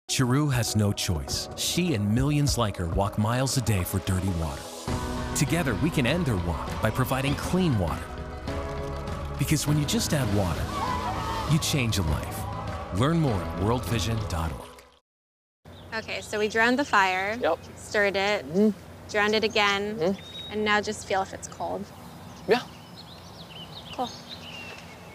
Chiru has no choice. She and millions like her walk miles a day for dirty water. Together, we can end their walk by providing clean water. Because when you just add water, you change a life. Learn more at worldvision.org. Okay, so we drowned the fire, stirred it, drowned it again, and now just feel if it's cold. Yeah. Cool.